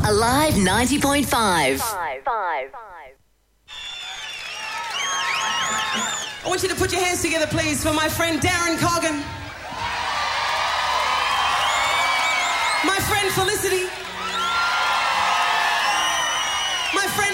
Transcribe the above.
Alive 90.5. I want you to put your hands together, please, for my friend Darren Coggan. My friend Felicity. My friend